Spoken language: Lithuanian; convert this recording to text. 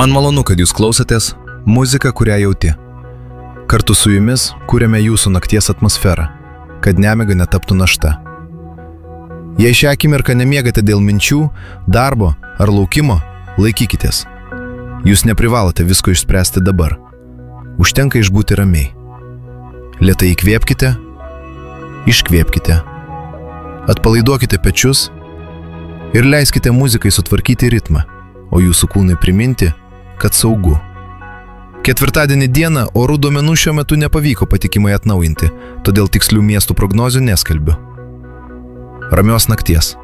Man malonu, kad jūs klausotės muziką, kurią jauti. Kartu su jumis kūrėme jūsų nakties atmosferą, kad nemiga netaptų našta. Jei šią akimirką nemiegate dėl minčių, darbo ar laukimo, laikykitės. Jūs neprivalote visko išspręsti dabar. Užtenka išbūti ramiai. Lėtai įkvėpkite, iškvėpkite. Atpalaiduokite pečius ir leiskite muzikai sutvarkyti ritmą, o jūsų kūnai priminti, kad saugu. Ketvirtadienį dieną orų duomenų šiuo metu nepavyko patikimai atnaujinti, todėl tikslių miestų prognozių neskelbiu. Ramios nakties.